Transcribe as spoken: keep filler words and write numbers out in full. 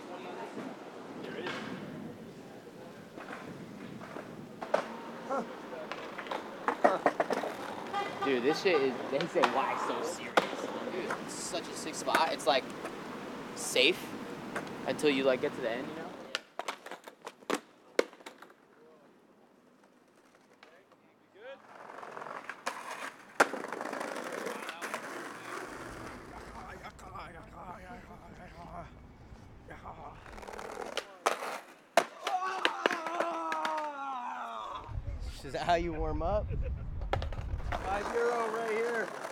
Dude, this shit is, they say, why so serious? Dude, it's such a sick spot. It's like safe until you like get to the end, you know? Is that how you warm up? five euro right here.